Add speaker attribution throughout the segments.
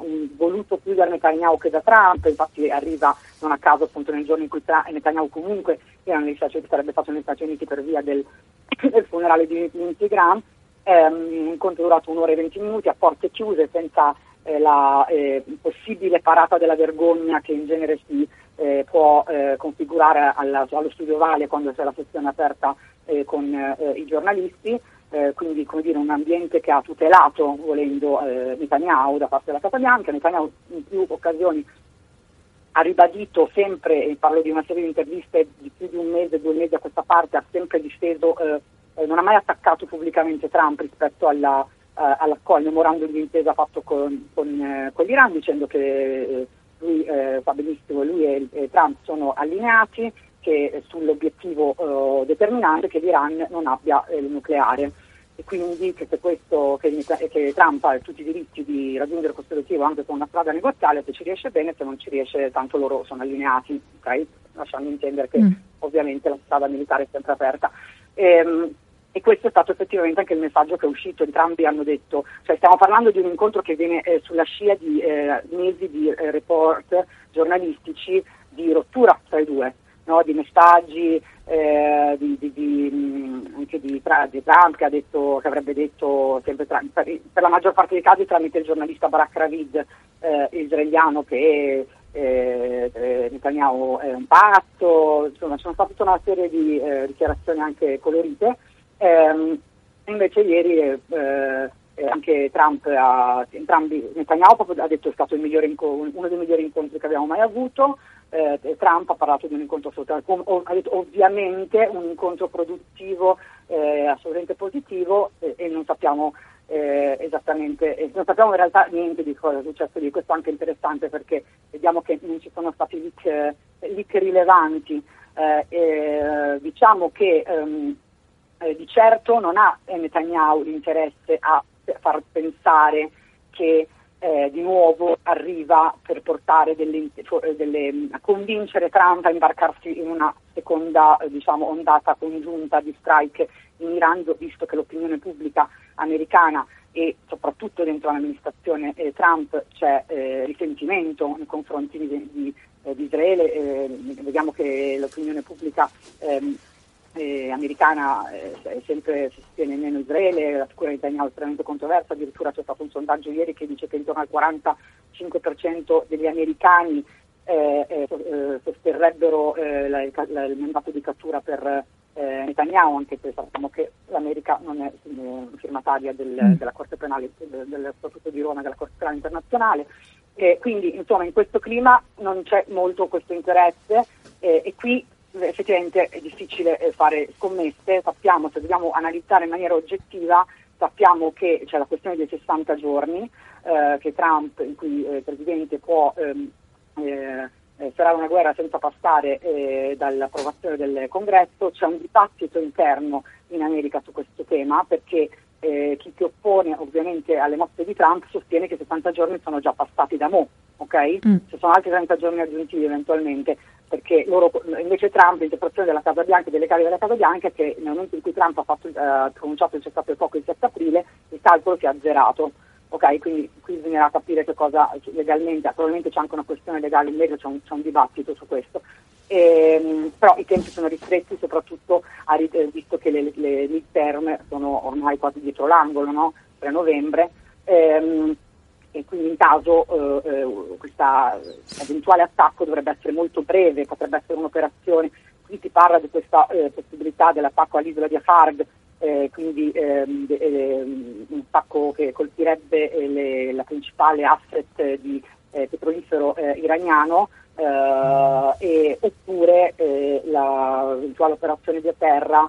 Speaker 1: voluto più da Netanyahu che da Trump, infatti arriva non a caso appunto nel giorno in cui Netanyahu comunque era negli Stati Uniti, sarebbe stato negli Stati Uniti per via del funerale di Lindsey Graham. Un incontro durato 1 ora e 20 minuti a porte chiuse, senza la possibile parata della vergogna che in genere si può configurare allo studio Ovale quando c'è la sessione aperta con i giornalisti, quindi come dire un ambiente che ha tutelato volendo Netanyahu da parte della Casa Bianca. Netanyahu in più occasioni ha ribadito sempre, e parlo di una serie di interviste di più di 1 mese, 2 mesi a questa parte, ha sempre difeso, non ha mai attaccato pubblicamente Trump rispetto al memorandum di intesa fatto con l'Iran, dicendo che lui fa benissimo, lui e Trump sono allineati, che sull'obiettivo determinante che l'Iran non abbia il nucleare, e quindi che Trump ha tutti i diritti di raggiungere questo obiettivo anche con una strada negoziale, se ci riesce bene, se non ci riesce tanto loro sono allineati, okay? Lasciando intendere che ovviamente la strada militare è sempre aperta. E questo è stato effettivamente anche il messaggio che è uscito. Entrambi hanno detto, cioè stiamo parlando di un incontro che viene sulla scia di mesi di report giornalistici di rottura tra i due, no? Di messaggi anche di Trump, che avrebbe detto sempre per la maggior parte dei casi tramite il giornalista Barak Ravid israeliano, che Netanyahu è un pazzo, insomma c'è stata tutta una serie di dichiarazioni anche colorite. Invece ieri anche Trump Netanyahu proprio ha detto che è stato uno dei migliori incontri che abbiamo mai avuto. Trump ha parlato di un incontro ha detto ovviamente un incontro produttivo, assolutamente positivo, e non sappiamo esattamente, non sappiamo in realtà niente di cosa è successo lì. Questo è anche interessante perché vediamo che non ci sono stati leak rilevanti. Diciamo che di certo non ha Netanyahu l'interesse a far pensare che di nuovo arriva per portare a convincere Trump a imbarcarsi in una seconda ondata congiunta di strike in Iran, visto che l'opinione pubblica americana e soprattutto dentro l'amministrazione Trump c'è risentimento nei confronti di Israele. Vediamo che l'opinione pubblica americana sempre sostiene meno Israele, la figura di Netanyahu è estremamente controversa, addirittura c'è stato un sondaggio ieri che dice che intorno al 45% degli americani sosterrebbero il mandato di cattura per Netanyahu, anche se sappiamo che l'America non è firmataria della Corte Penale, del Statuto di Roma della Corte Penale Internazionale, quindi insomma in questo clima non c'è molto questo interesse, e qui effettivamente è difficile fare scommesse. Sappiamo, se dobbiamo analizzare in maniera oggettiva, sappiamo che c'è la questione dei 60 giorni che Trump, in cui il Presidente può sferrare una guerra senza passare dall'approvazione del Congresso. C'è un dibattito interno in America su questo tema, perché chi si oppone ovviamente alle mosse di Trump sostiene che 60 giorni sono già passati da mo', ok? Ci sono altri 30 giorni aggiuntivi eventualmente, perché invece Trump, l'interpretazione della Casa Bianca e delle cariche della Casa Bianca è che nel momento in cui Trump ha pronunciato il cessate il fuoco il 7 aprile, il calcolo si è azzerato. Ok, quindi qui bisognerà capire che cosa legalmente, probabilmente c'è anche una questione legale, invece c'è un dibattito su questo. Però i tempi sono ristretti, soprattutto visto che le midterm sono ormai quasi dietro l'angolo, no? 3 novembre, e quindi in caso questo eventuale attacco dovrebbe essere molto breve, potrebbe essere un'operazione. Qui si parla di questa possibilità dell'attacco all'isola di Afard, quindi un attacco che colpirebbe la principale asset di petrolifero iraniano, oppure l'eventuale operazione di terra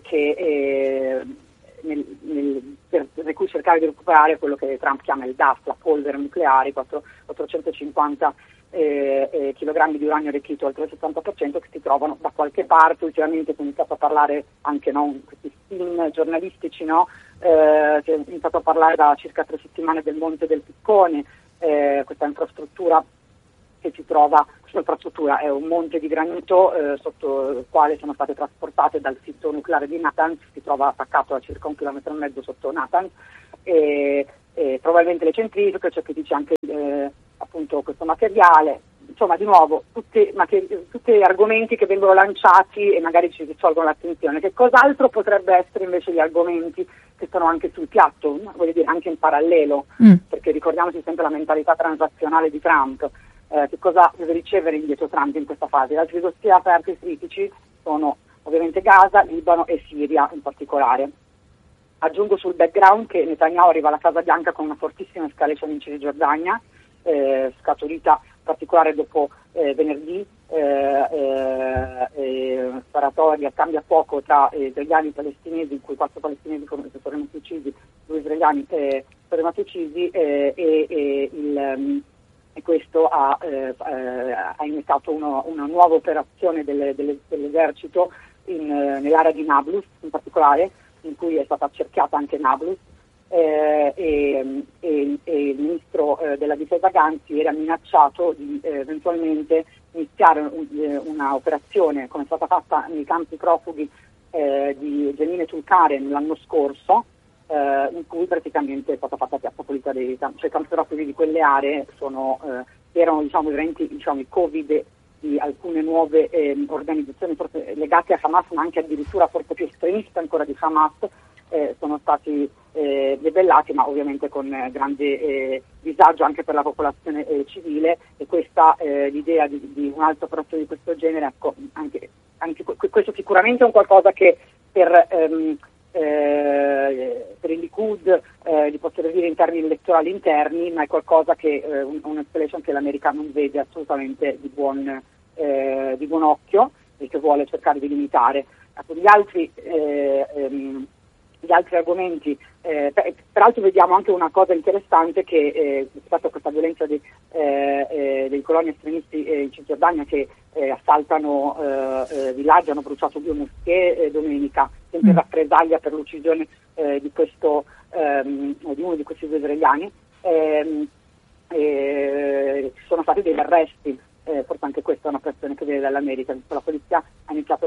Speaker 1: per cui cercare di recuperare quello che Trump chiama il dust, la polvere nucleare, 450 chilogrammi di uranio arricchito al 370%, che si trovano da qualche parte. Ultimamente si è iniziato a parlare anche, no, questi spin giornalistici, no? Si è iniziato a parlare da circa 3 settimane del Monte del Piccone, questa infrastruttura che si trova, questa infrastruttura è un monte di granito sotto il quale sono state trasportate dal sito nucleare di Natanz, si trova attaccato a circa 1,5 km sotto Natanz, probabilmente le centrifughe, c'è chi dice anche appunto questo materiale, insomma di nuovo tutti argomenti che vengono lanciati e magari ci risolvono l'attenzione. Che cos'altro potrebbe essere invece gli argomenti che sono anche sul piatto, voglio dire anche in parallelo, perché ricordiamoci sempre la mentalità transazionale di Trump. Che cosa deve ricevere indietro Trump in questa fase? Gli altri dossier aperti e critici sono ovviamente Gaza, Libano e Siria in particolare. Aggiungo sul background che Netanyahu arriva alla Casa Bianca con una fortissima escalation in Cisgiordania, scaturita in particolare dopo venerdì, sparatoria, cambia fuoco tra israeliani e palestinesi, in cui 4 palestinesi sono rimasti uccisi, 2 israeliani sono rimasti uccisi, e questo ha innescato una nuova operazione dell'esercito nell'area di Nablus in particolare, in cui è stata accerchiata anche Nablus, e il ministro della difesa Ganzi era minacciato di eventualmente iniziare una operazione come è stata fatta nei campi profughi di Jenin e Tulkarem l'anno scorso, in cui praticamente è stata fatta piazza pulita dei campi profughi di quelle aree. Erano i Covid di alcune nuove organizzazioni legate a Hamas, ma anche addirittura forse più estremiste ancora di Hamas, sono stati debellati, ma ovviamente con grande disagio anche per la popolazione civile, e questa l'idea di un altro progetto di questo genere, ecco, anche questo sicuramente è un qualcosa che per il Likud di poter dire in termini elettorali interni, ma è qualcosa che un'escalation che l'America non vede assolutamente di buon occhio e che vuole cercare di limitare. Ecco, gli altri argomenti, peraltro vediamo anche una cosa interessante, che rispetto a questa violenza dei coloni estremisti in Cisgiordania che assaltano villaggi, hanno bruciato 2 moschee domenica, sempre in rappresaglia per l'uccisione di uno di questi 2 israeliani. Ci sono stati degli arresti, forse anche questa è una pressione che viene dall'America, visto la polizia ha iniziato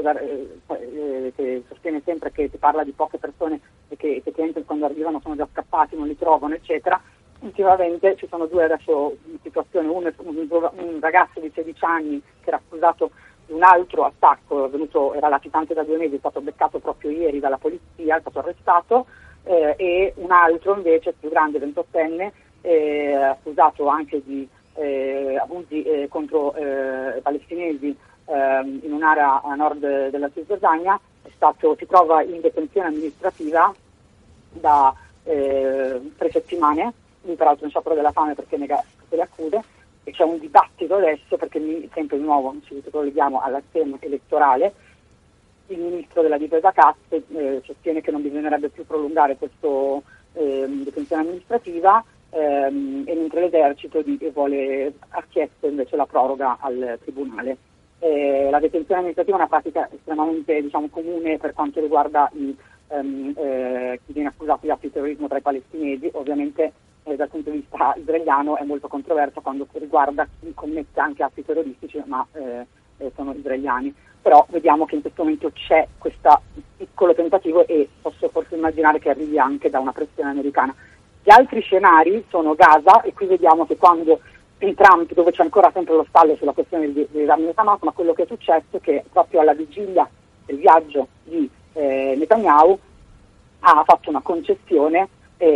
Speaker 1: che sostiene sempre che si parla di poche persone e che effettivamente quando arrivano sono già scappati, non li trovano, eccetera. Ultimamente ci sono 2 adesso in situazione, un ragazzo di 16 anni che era accusato di un altro attacco, era latitante da 2 mesi, è stato beccato proprio ieri dalla polizia, è stato arrestato, e un altro invece più grande, 28enne, accusato anche di abusi contro palestinesi in un'area a nord della Cisgiordania, si trova in detenzione amministrativa da 3 settimane, lui peraltro in sciopero della fame perché nega tutte le accuse, e c'è un dibattito adesso perché sempre di nuovo ci colleghiamo alla tema elettorale. Il ministro della difesa Katz sostiene che non bisognerebbe più prolungare questa detenzione amministrativa, e mentre l'esercito ha chiesto invece la proroga al tribunale. La detenzione amministrativa è una pratica estremamente comune per quanto riguarda chi viene accusato di atti di terrorismo tra i palestinesi. Ovviamente dal punto di vista israeliano è molto controverso quando riguarda chi commette anche atti terroristici, ma sono israeliani. Però vediamo che in questo momento c'è questo piccolo tentativo, e posso forse immaginare che arrivi anche da una pressione americana. Gli altri scenari sono Gaza, e qui vediamo che quando in Trump, dove c'è ancora sempre lo stallo sulla questione dell'esame di Hamas, ma quello che è successo è che proprio alla vigilia del viaggio di Netanyahu ha fatto una concessione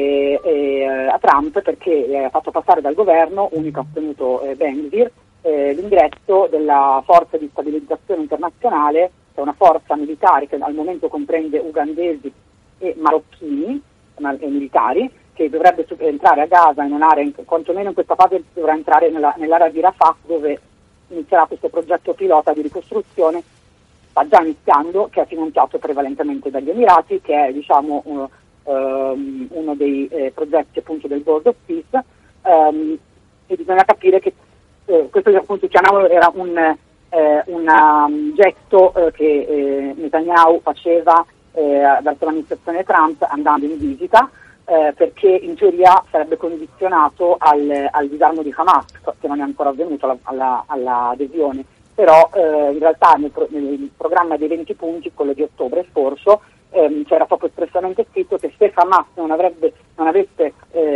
Speaker 1: a Trump, perché ha fatto passare dal governo, unico ottenuto Ben Gvir, l'ingresso della forza di stabilizzazione internazionale, che è una forza militare che al momento comprende ugandesi e marocchini e militari, che dovrebbe entrare a Gaza in un'area, quantomeno in questa fase dovrà entrare nell'area di Rafah, dove inizierà questo progetto pilota di ricostruzione, sta già iniziando, che è finanziato prevalentemente dagli Emirati, che è uno dei progetti appunto del Board of Peace, e bisogna capire che questo appunto chiamiamolo era un getto che Netanyahu faceva verso l'amministrazione Trump andando in visita, perché in teoria sarebbe condizionato al disarmo di Hamas, che non è ancora avvenuto all'adesione, però in realtà nel programma dei 20 punti, quello di ottobre scorso, c'era proprio espressamente scritto che se Hamas non avesse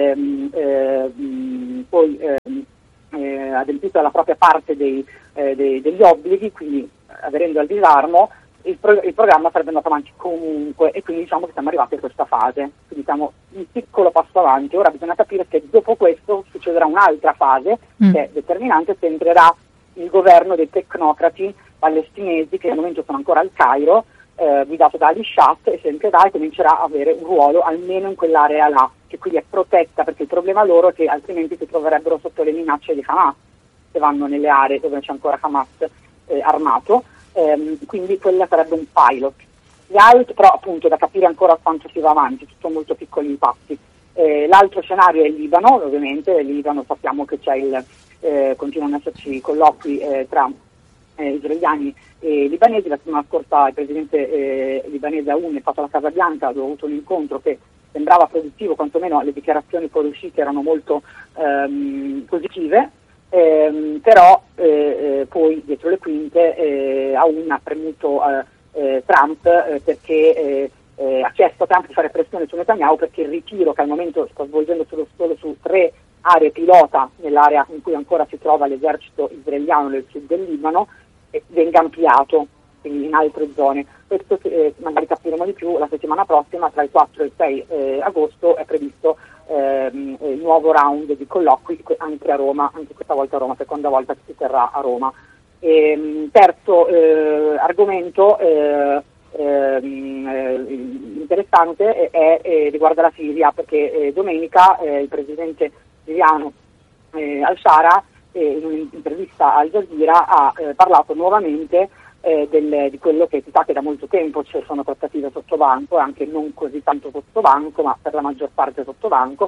Speaker 1: poi adempiuto alla propria parte degli obblighi, quindi aderendo al disarmo, il programma sarebbe andato avanti comunque, e quindi diciamo che siamo arrivati a questa fase, quindi siamo un piccolo passo avanti. Ora bisogna capire che dopo questo succederà un'altra fase che è determinante, se entrerà il governo dei tecnocrati palestinesi che al momento sono ancora al Cairo, guidato da Ali Shat, e se entrerà e comincerà a avere un ruolo almeno in quell'area là, che quindi è protetta, perché il problema loro è che altrimenti si troverebbero sotto le minacce di Hamas se vanno nelle aree dove c'è ancora Hamas armato. Quindi quella sarebbe un pilot. Gli altri però appunto da capire ancora quanto si va avanti, tutto molto piccoli impatti. L'altro scenario è il Libano, ovviamente. Il Libano sappiamo che continuano ad esserci colloqui tra israeliani e libanesi. La settimana scorsa il presidente libanese Aoun è stato alla Casa Bianca, dove ha avuto un incontro che sembrava produttivo, quantomeno le dichiarazioni fuoriuscite erano molto positive. Però poi dietro le quinte Aoun ha premuto Trump perché ha chiesto a Trump di fare pressione su Netanyahu perché il ritiro, che al momento sta svolgendo solo su 3 aree pilota nell'area in cui ancora si trova l'esercito israeliano nel sud del Libano, venga ampliato, quindi in altre zone. Questo magari capiremo di più la settimana prossima. Tra il 4 e il 6 agosto è previsto il nuovo round di colloqui anche a Roma, anche questa volta a Roma, seconda volta che si terrà a Roma. Terzo argomento interessante riguarda la Siria, perché domenica il presidente siriano al-Shara in un'intervista al Jazeera ha parlato nuovamente di quello che si sa che da molto tempo ci sono trattative sottobanco, anche non così tanto sottobanco, ma per la maggior parte sottobanco,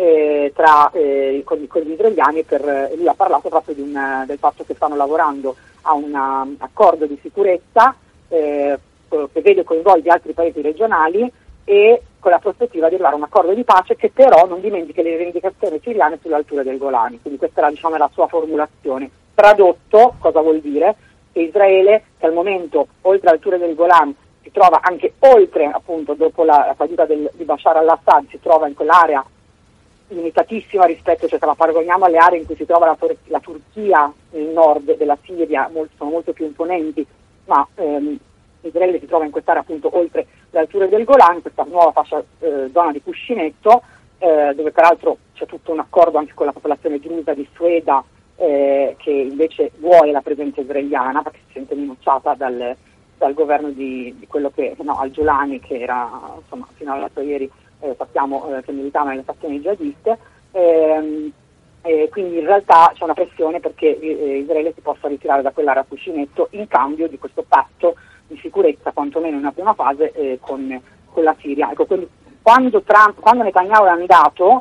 Speaker 1: con gli israeliani. Lui ha parlato proprio del fatto che stanno lavorando a un accordo di sicurezza che vede coinvolti altri paesi regionali, e con la prospettiva di arrivare a un accordo di pace che però non dimentichi le rivendicazioni siriane sull'altura del Golani. Quindi questa era, la sua formulazione. Tradotto, cosa vuol dire? Che Israele, che al momento oltre l'altura del Golan si trova anche oltre, appunto, dopo la caduta di Bashar al-Assad, si trova in quell'area limitatissima rispetto, cioè se la paragoniamo alle aree in cui si trova la Turchia nel nord della Siria, sono molto più imponenti, ma Israele si trova in quest'area appunto oltre l'altura del Golan, questa nuova zona di cuscinetto, dove peraltro c'è tutto un accordo anche con la popolazione drusa di Sueda, che invece vuole la presenza israeliana perché si sente minacciata dal governo di quello che al-Giulani, che era fino all'altro ieri sappiamo che militava nelle fazioni jihadiste, quindi in realtà c'è una pressione perché Israele si possa ritirare da quell'area a cuscinetto in cambio di questo patto di sicurezza, quantomeno in una prima fase, con la Siria. Ecco, quindi quando Netanyahu è andato,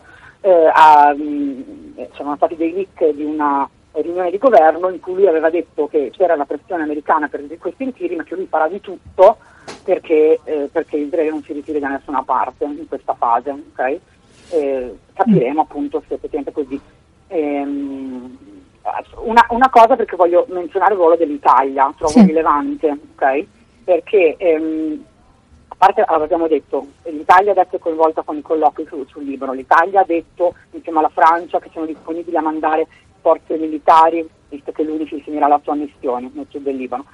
Speaker 1: c'erano stati dei leak di una riunione di governo in cui lui aveva detto che c'era la pressione americana per questi ritiri, ma che lui farà di tutto perché Israele non si ritiri da nessuna parte in questa fase. Okay? Capiremo appunto se effettivamente è così. Una cosa, perché voglio menzionare il ruolo dell'Italia, trovo rilevante, okay? Perché a parte, abbiamo detto, l'Italia adesso è coinvolta con i colloqui sul Libano, l'Italia ha detto insieme alla Francia che sono disponibili a mandare forze militari, visto che l'UNIFIL finirà la sua missione nel sud del Libano.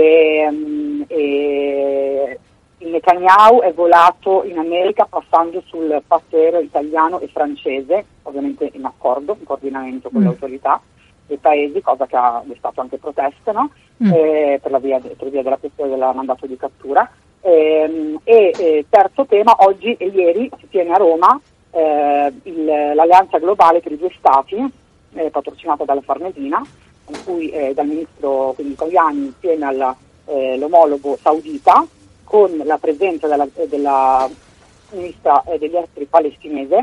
Speaker 1: Il Netanyahu è volato in America passando sul passo aereo italiano e francese, ovviamente in accordo, in coordinamento con le autorità dei paesi, cosa che ha destato anche proteste, no? Per via della questione del mandato di cattura. Terzo tema, oggi e ieri si tiene a Roma l'alleanza globale per i due stati, patrocinata dalla Farnesina, in cui dal ministro Tajani insieme all'omologo saudita, con la presenza della ministra degli esteri palestinese.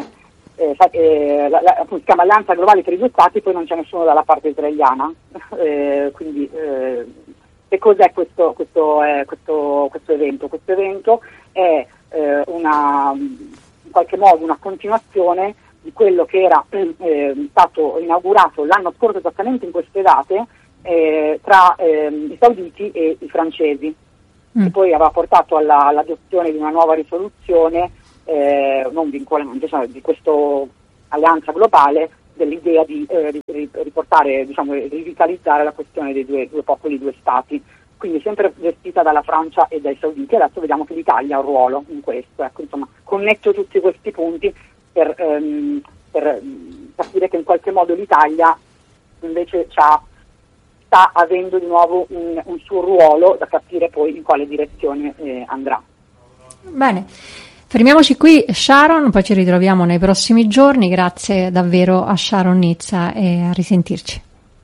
Speaker 1: Si chiama Alleanza Globale per i due stati, poi non c'è nessuno dalla parte israeliana. Quindi che cos'è questo evento? Questo evento è in qualche modo una continuazione di quello che era stato inaugurato l'anno scorso esattamente in queste date tra i sauditi e i francesi. che poi aveva portato all'adozione di una nuova risoluzione non vincolante, cioè di questa alleanza globale, dell'idea di riportare, diciamo, rivitalizzare la questione dei due popoli, due stati, quindi sempre gestita dalla Francia e dai sauditi. Adesso vediamo che l'Italia ha un ruolo in questo, ecco, insomma, connetto tutti questi punti per capire che in qualche modo l'Italia invece sta avendo di nuovo un suo ruolo, da capire poi in quale direzione andrà.
Speaker 2: Bene. Fermiamoci qui, Sharon, poi ci ritroviamo nei prossimi giorni. Grazie davvero a Sharon Nizza e a risentirci.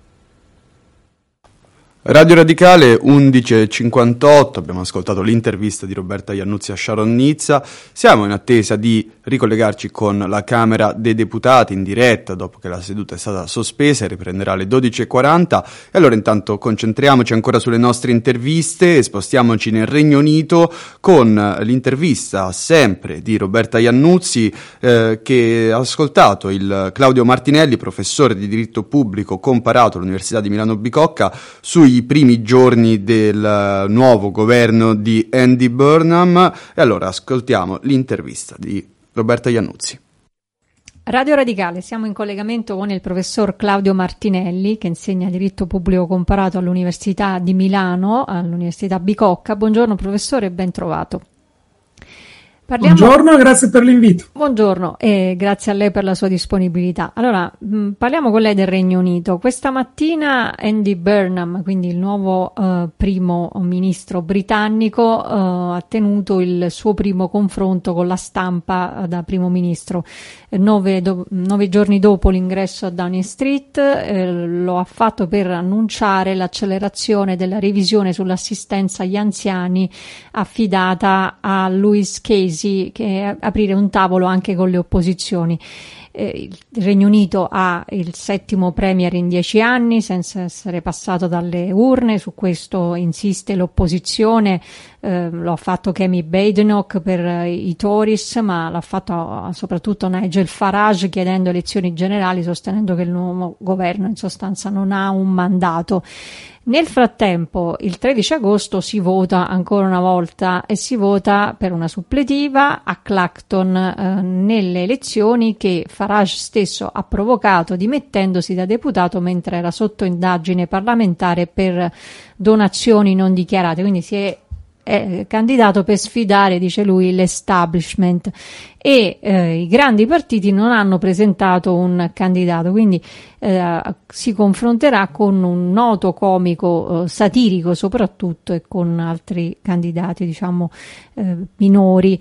Speaker 3: Radio Radicale 11.58, abbiamo ascoltato l'intervista di Roberta Iannuzzi a Sharon Nizza. Siamo in attesa di ricollegarci con la Camera dei Deputati in diretta dopo che la seduta è stata sospesa e riprenderà alle 12.40. E allora intanto concentriamoci ancora sulle nostre interviste e spostiamoci nel Regno Unito con l'intervista sempre di Roberta Iannuzzi che ha ascoltato il Claudio Martinelli, professore di diritto pubblico comparato all'Università di Milano Bicocca, sui primi giorni del nuovo governo di Andy Burnham. E allora ascoltiamo l'intervista di Roberta Iannuzzi.
Speaker 2: Radio Radicale, siamo in collegamento con il professor Claudio Martinelli, che insegna diritto pubblico comparato all'Università di Milano, all'Università Bicocca. Buongiorno professore, ben trovato.
Speaker 4: Buongiorno, grazie per l'invito.
Speaker 2: Buongiorno e grazie a lei per la sua disponibilità. Allora, parliamo con lei del Regno Unito. Questa mattina Andy Burnham, quindi il nuovo primo ministro britannico, ha tenuto il suo primo confronto con la stampa da primo ministro. 9 giorni dopo l'ingresso a Downing Street, lo ha fatto per annunciare l'accelerazione della revisione sull'assistenza agli anziani affidata a Louis Casey, che aprire un tavolo anche con le opposizioni. Il Regno Unito ha il 7° premier in 10 anni senza essere passato dalle urne. Su questo insiste l'opposizione, lo ha fatto Kemi Badenoch per i Tories, ma l'ha fatto soprattutto Nigel Farage, chiedendo elezioni generali, sostenendo che il nuovo governo in sostanza non ha un mandato. Nel frattempo, il 13 agosto si vota ancora una volta e si vota per una suppletiva a Clacton nelle elezioni che Farage stesso ha provocato dimettendosi da deputato mentre era sotto indagine parlamentare per donazioni non dichiarate. Quindi si è candidato per sfidare, dice lui, l'establishment, e i grandi partiti non hanno presentato un candidato, quindi si confronterà con un noto comico satirico soprattutto e con altri candidati, diciamo, minori.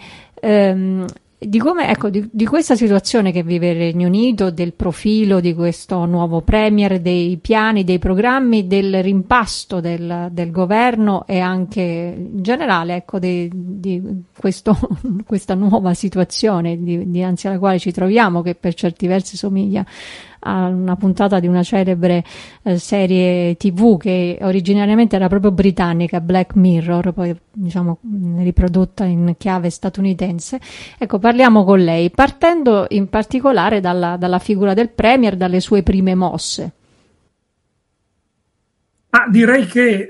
Speaker 2: Di questa situazione che vive il Regno Unito, del profilo di questo nuovo premier, dei piani, dei programmi, del rimpasto del governo e anche in generale, ecco, di questa nuova situazione dinanzi alla quale ci troviamo, che per certi versi somiglia a una puntata di una celebre serie TV che originariamente era proprio britannica, Black Mirror, poi diciamo riprodotta in chiave statunitense. Ecco, parliamo con lei, partendo in particolare dalla figura del premier, dalle sue prime mosse.
Speaker 4: Direi che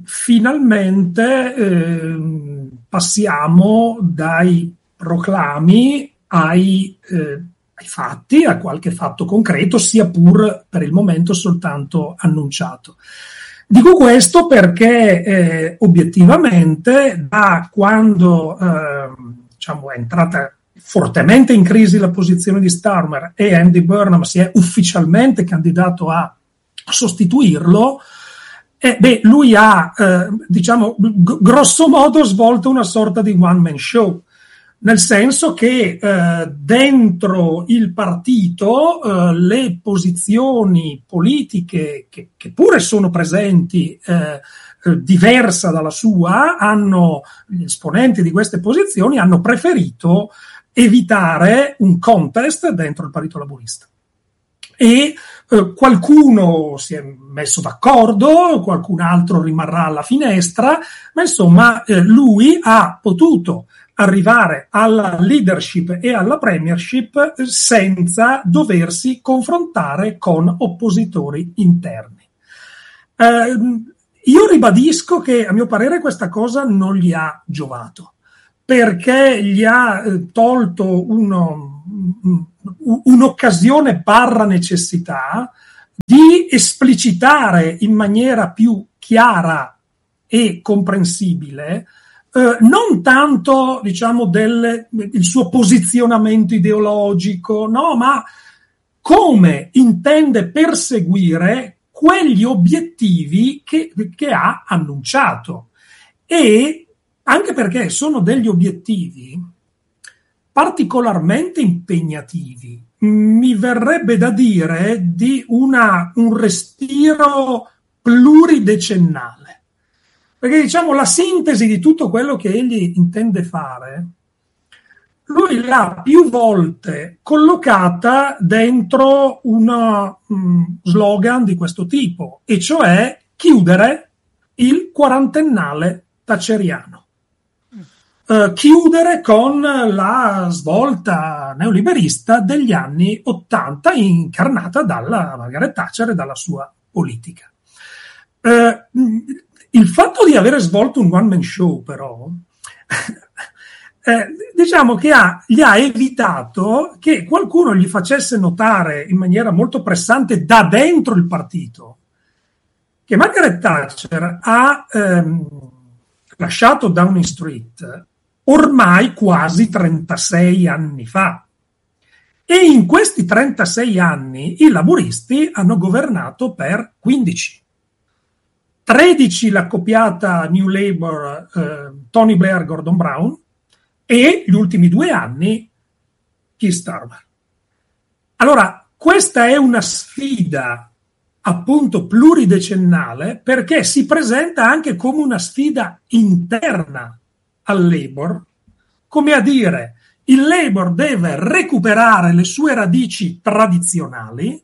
Speaker 4: finalmente passiamo dai proclami ai fatti, a qualche fatto concreto, sia pur per il momento soltanto annunciato. Dico questo perché obiettivamente da quando è entrata fortemente in crisi la posizione di Starmer e Andy Burnham si è ufficialmente candidato a sostituirlo, lui ha grosso modo svolto una sorta di one man show. Nel senso che dentro il partito le posizioni politiche che pure sono presenti diversa dalla sua, gli esponenti di queste posizioni hanno preferito evitare un contest dentro il Partito Laburista. E qualcuno si è messo d'accordo, qualcun altro rimarrà alla finestra, ma insomma lui ha potuto arrivare alla leadership e alla premiership senza doversi confrontare con oppositori interni. Io ribadisco che a mio parere questa cosa non gli ha giovato, perché gli ha tolto un'occasione / necessità di esplicitare in maniera più chiara e comprensibile non tanto, diciamo, il suo posizionamento ideologico, no, ma come intende perseguire quegli obiettivi che ha annunciato. E anche perché sono degli obiettivi particolarmente impegnativi, mi verrebbe da dire di un respiro pluridecennale. Perché, diciamo, la sintesi di tutto quello che egli intende fare, lui l'ha più volte collocata dentro un slogan di questo tipo, e cioè chiudere il quarantennale thatcheriano. Chiudere con la svolta neoliberista degli anni '80 incarnata dalla Margaret Thatcher e dalla sua politica. Il fatto di avere svolto un one-man show, però, diciamo che gli ha evitato che qualcuno gli facesse notare in maniera molto pressante da dentro il partito che Margaret Thatcher ha lasciato Downing Street ormai quasi 36 anni fa. E in questi 36 anni i laburisti hanno governato per 15. 13 l'accoppiata New Labour, Tony Blair, Gordon Brown, e gli ultimi 2 anni Keir Starmer. Allora, questa è una sfida appunto pluridecennale, perché si presenta anche come una sfida interna al Labour, come a dire, il Labour deve recuperare le sue radici tradizionali.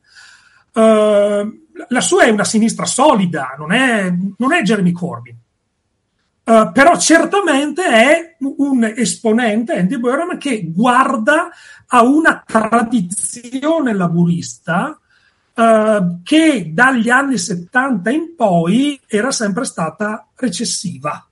Speaker 4: La sua è una sinistra solida, non è Jeremy Corbyn, però certamente è un esponente, Andy Burnham, che guarda a una tradizione laburista che dagli anni 70 in poi era sempre stata recessiva.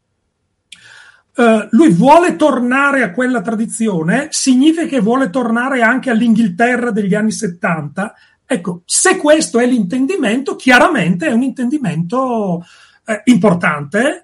Speaker 4: Lui vuole tornare a quella tradizione, significa che vuole tornare anche all'Inghilterra degli anni 70. Ecco, se questo è l'intendimento, chiaramente è un intendimento importante,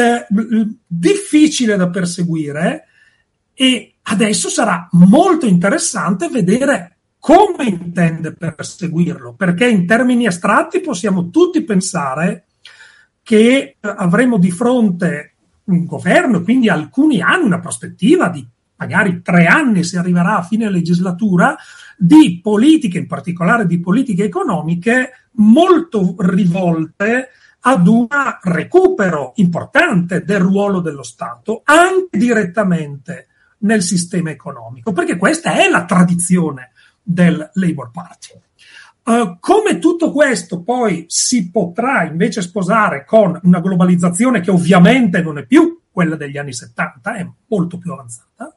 Speaker 4: difficile da perseguire, e adesso sarà molto interessante vedere come intende perseguirlo, perché in termini astratti possiamo tutti pensare che avremo di fronte un governo, quindi alcuni anni, una prospettiva di magari 3 anni, se arriverà a fine legislatura, di politiche, in particolare di politiche economiche, molto rivolte ad un recupero importante del ruolo dello Stato, anche direttamente nel sistema economico, perché questa è la tradizione del Labour Party. Come tutto questo poi si potrà invece sposare con una globalizzazione che ovviamente non è più quella degli anni 70, è molto più avanzata,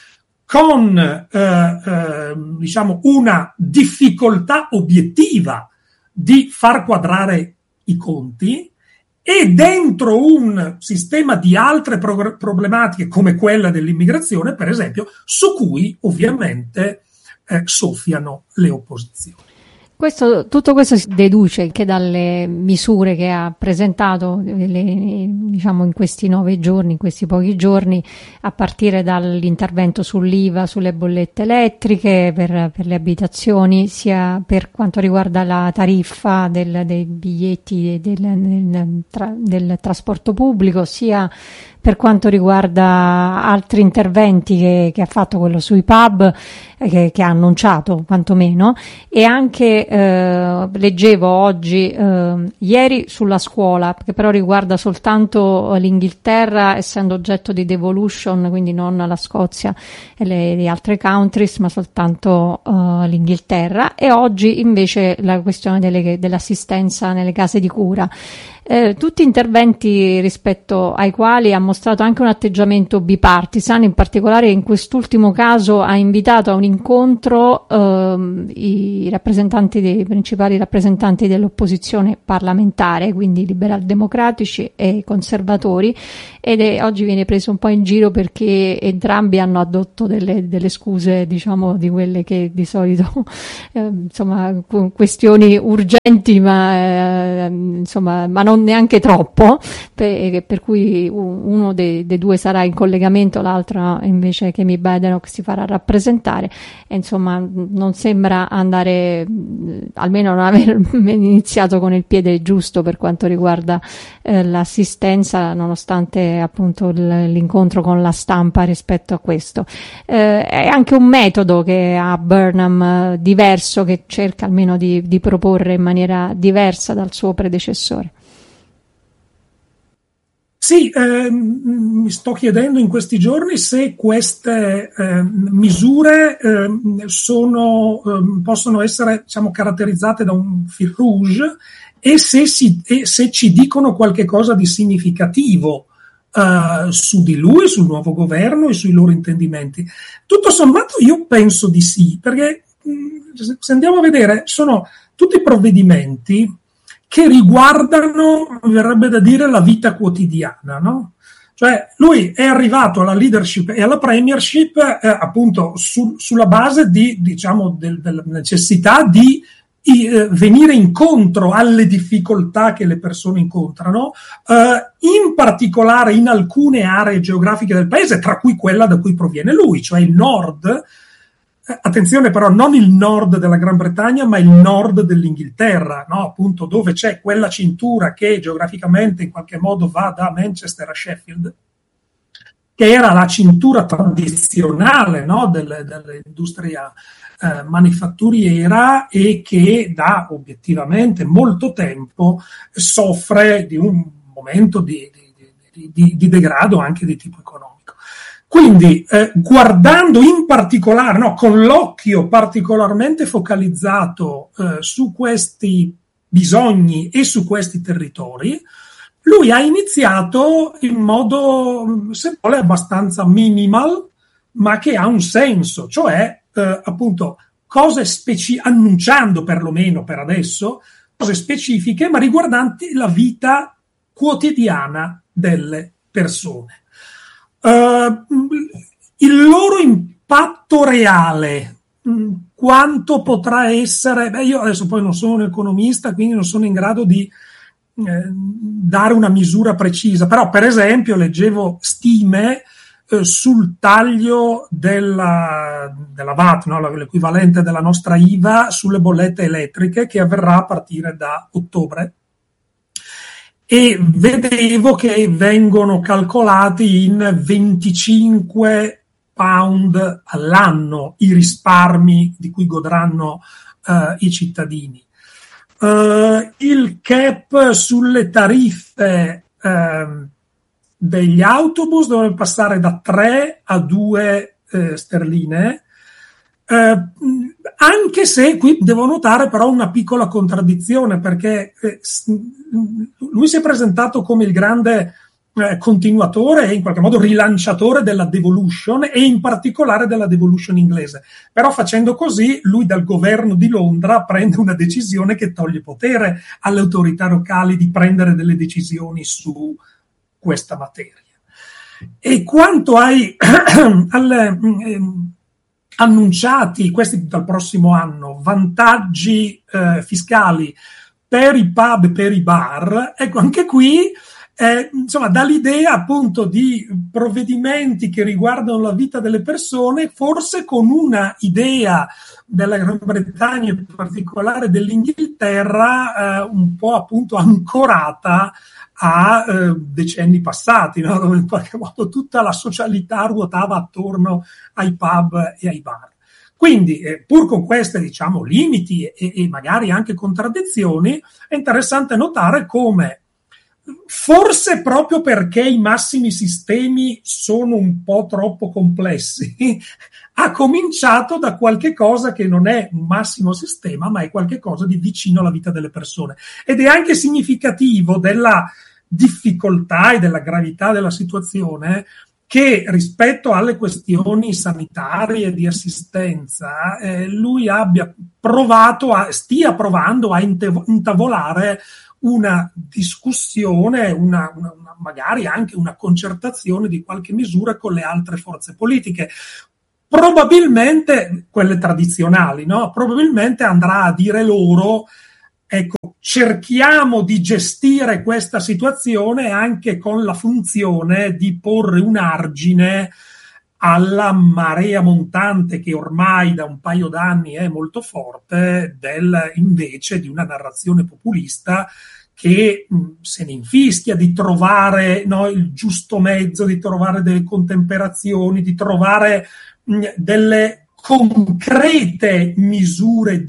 Speaker 4: con diciamo una difficoltà obiettiva di far quadrare i conti, e dentro un sistema di altre problematiche come quella dell'immigrazione, per esempio, su cui ovviamente soffiano le opposizioni.
Speaker 2: Tutto questo si deduce che dalle misure che ha presentato, diciamo, in questi 9 giorni, in questi pochi giorni, a partire dall'intervento sull'IVA, sulle bollette elettriche per le abitazioni, sia per quanto riguarda la tariffa dei biglietti del trasporto pubblico, sia per quanto riguarda altri interventi che ha fatto, quello sui pub, che ha annunciato quantomeno, e anche leggevo oggi, ieri, sulla scuola, che però riguarda soltanto l'Inghilterra, essendo oggetto di devolution, quindi non la Scozia e le altre countries, ma soltanto l'Inghilterra, e oggi invece la questione dell'assistenza nelle case di cura. Tutti interventi rispetto ai quali ha mostrato anche un atteggiamento bipartisan, in particolare in quest'ultimo caso ha invitato a un incontro i principali rappresentanti dell'opposizione parlamentare, quindi liberal-democratici e conservatori, ed oggi viene preso un po' in giro perché entrambi hanno addotto delle scuse, diciamo, di quelle che di solito insomma, questioni urgenti, ma non neanche troppo, per cui uno dei due sarà in collegamento, l'altro invece, Kemi Badenoch, si farà rappresentare, e insomma non sembra andare, almeno non aver iniziato con il piede giusto per quanto riguarda l'assistenza, nonostante appunto l'incontro con la stampa rispetto a questo. È anche un metodo che ha Burnham diverso, che cerca almeno di proporre in maniera diversa dal suo predecessore.
Speaker 4: Sì, mi sto chiedendo in questi giorni se queste misure possono essere, diciamo, caratterizzate da un fil rouge, e se ci dicono qualche cosa di significativo su di lui, sul nuovo governo e sui loro intendimenti. Tutto sommato io penso di sì, perché se andiamo a vedere, sono tutti provvedimenti che riguardano, verrebbe da dire, la vita quotidiana, no? Cioè lui è arrivato alla leadership e alla premiership appunto sulla base della necessità di venire incontro alle difficoltà che le persone incontrano, in particolare in alcune aree geografiche del paese, tra cui quella da cui proviene lui, cioè il nord. Attenzione però, non il nord della Gran Bretagna, ma il nord dell'Inghilterra, no? Appunto dove c'è quella cintura che geograficamente in qualche modo va da Manchester a Sheffield, che era la cintura tradizionale, no? dell'industria manifatturiera, e che da obiettivamente molto tempo soffre di un momento di degrado anche di tipo economico. Quindi, guardando in particolare, no, con l'occhio particolarmente focalizzato su questi bisogni e su questi territori, lui ha iniziato in modo, se vuole, abbastanza minimal, ma che ha un senso, cioè appunto cose annunciando perlomeno per adesso cose specifiche, ma riguardanti la vita quotidiana delle persone. Il loro impatto reale, quanto potrà essere? Io adesso poi non sono un economista, quindi non sono in grado di dare una misura precisa, però per esempio leggevo stime sul taglio della VAT, no? L'equivalente della nostra IVA sulle bollette elettriche, che avverrà a partire da ottobre. E vedevo che vengono calcolati in 25 pound all'anno i risparmi di cui godranno i cittadini. Il cap sulle tariffe degli autobus dovrebbe passare da 3 a 2 sterline, anche se qui devo notare però una piccola contraddizione, perché lui si è presentato come il grande continuatore e in qualche modo rilanciatore della devolution, e in particolare della devolution inglese. Però facendo così lui dal governo di Londra prende una decisione che toglie potere alle autorità locali di prendere delle decisioni su questa materia. E quanto alle annunciati, questi dal prossimo anno, vantaggi fiscali per i pub e per i bar, ecco, anche qui insomma dà l'idea appunto di provvedimenti che riguardano la vita delle persone, forse con una idea della Gran Bretagna, in particolare dell'Inghilterra, un po' appunto ancorata a decenni passati, no? Dove in qualche modo tutta la socialità ruotava attorno ai pub e ai bar. Quindi, pur con questi, diciamo, limiti e magari anche contraddizioni, è interessante notare come, forse proprio perché i massimi sistemi sono un po' troppo complessi, ha cominciato da qualche cosa che non è un massimo sistema, ma è qualche cosa di vicino alla vita delle persone. Ed è anche significativo della difficoltà e della gravità della situazione che che rispetto alle questioni sanitarie di assistenza lui stia provando a intavolare una discussione, magari anche una concertazione di qualche misura con le altre forze politiche. Probabilmente quelle tradizionali, no? Probabilmente andrà a dire loro: ecco, cerchiamo di gestire questa situazione anche con la funzione di porre un argine alla marea montante che ormai da un paio d'anni è molto forte, invece di una narrazione populista che se ne infischia di trovare, no, il giusto mezzo, di trovare delle contemperazioni, di trovare delle concrete misure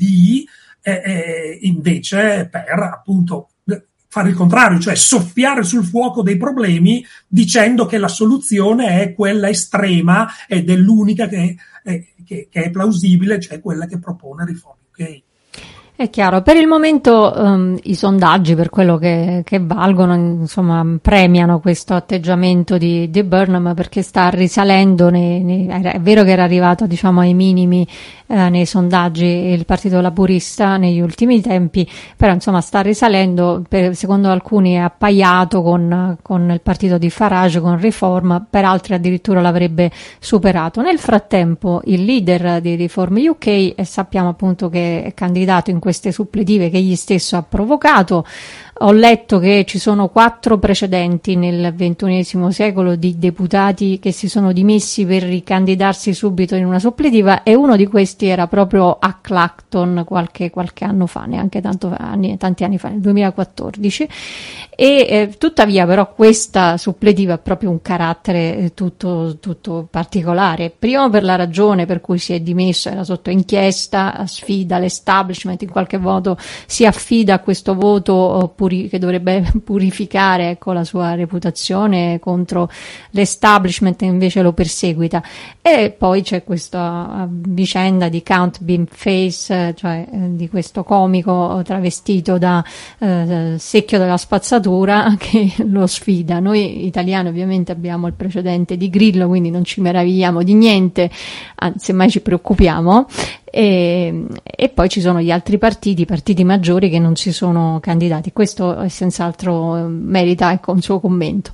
Speaker 4: invece per appunto fare il contrario, cioè soffiare sul fuoco dei problemi dicendo che la soluzione è quella estrema ed è l'unica che è plausibile, cioè quella che propone riforme UK.
Speaker 2: È chiaro, per il momento i sondaggi, per quello che valgono, insomma, premiano questo atteggiamento di Burnham, perché sta risalendo, è vero che era arrivato, diciamo, ai minimi nei sondaggi il Partito Laburista negli ultimi tempi, però insomma sta risalendo, secondo alcuni è appaiato con il partito di Farage, con Riforma, per altri addirittura l'avrebbe superato. Nel frattempo il leader di Riforme UK, sappiamo appunto che è candidato in queste suppletive che egli stesso ha provocato. Ho letto che ci sono 4 precedenti nel XXI secolo di deputati che si sono dimessi per ricandidarsi subito in una suppletiva, e uno di questi era proprio a Clacton qualche anno fa, neanche tanti anni fa, nel 2014. Tuttavia però questa suppletiva ha proprio un carattere tutto particolare. Primo, per la ragione per cui si è dimesso, era sotto inchiesta, sfida l'establishment, in qualche modo si affida a questo voto che dovrebbe purificare, ecco, la sua reputazione contro l'establishment, e invece lo perseguita. E poi c'è questa vicenda di Count Beefface, cioè di questo comico travestito da secchio della spazzatura, che lo sfida. Noi italiani ovviamente abbiamo il precedente di Grillo, quindi non ci meravigliamo di niente, anzi mai ci preoccupiamo. E poi ci sono gli altri partiti maggiori che non si sono candidati. Questo è senz'altro merita, ecco, un suo commento.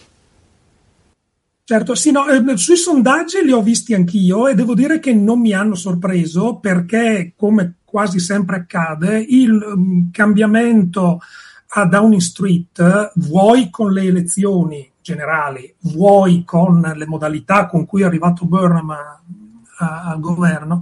Speaker 4: Certo, sì, no, sui sondaggi li ho visti anch'io e devo dire che non mi hanno sorpreso, perché, come quasi sempre accade, il cambiamento a Downing Street, vuoi con le elezioni generali, vuoi con le modalità con cui è arrivato Burnham al governo,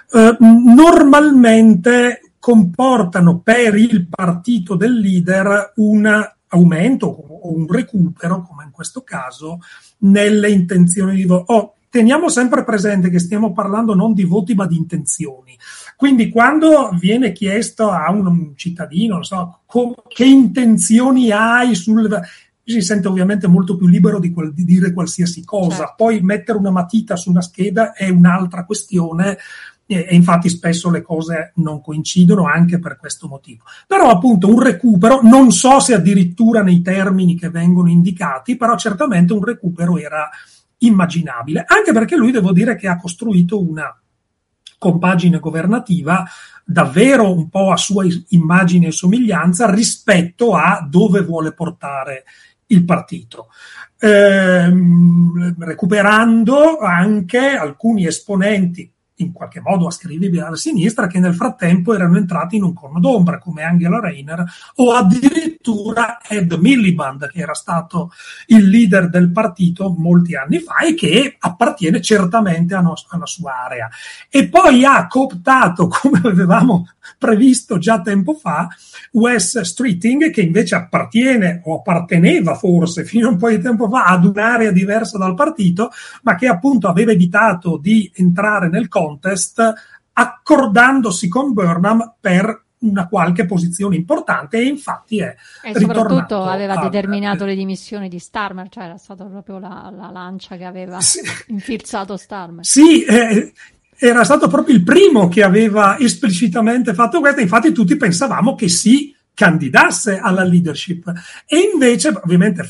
Speaker 4: normalmente comportano per il partito del leader un aumento o un recupero, come in questo caso, nelle intenzioni di voto. Teniamo sempre presente che stiamo parlando non di voti ma di intenzioni. Quindi quando viene chiesto a un cittadino, non so, che intenzioni hai si sente ovviamente molto più libero di dire qualsiasi cosa. Certo. Poi mettere una matita su una scheda è un'altra questione, e infatti spesso le cose non coincidono anche per questo motivo. Però appunto un recupero, non so se addirittura nei termini che vengono indicati, però certamente un recupero era immaginabile, anche perché lui, devo dire, che ha costruito una compagine governativa davvero un po' a sua immagine e somiglianza rispetto a dove vuole portare il partito, recuperando anche alcuni esponenti in qualche modo ascrivibili alla sinistra, che nel frattempo erano entrati in un corno d'ombra, come Angela Rayner o addirittura Ed Miliband, che era stato il leader del partito molti anni fa e che appartiene certamente alla sua area. E poi ha cooptato, come avevamo previsto già tempo fa, Wes Streeting, che invece appartiene o apparteneva forse fino a un po' di tempo fa ad un'area diversa dal partito, ma che appunto aveva evitato di entrare nel contest, accordandosi con Burnham per una qualche posizione importante, e infatti è ritornato.
Speaker 2: Soprattutto aveva determinato le dimissioni di Starmer, cioè era stata proprio la lancia che aveva infilzato Starmer.
Speaker 4: Sì, era stato proprio il primo che aveva esplicitamente fatto questo, infatti tutti pensavamo che si candidasse alla leadership, e invece ovviamente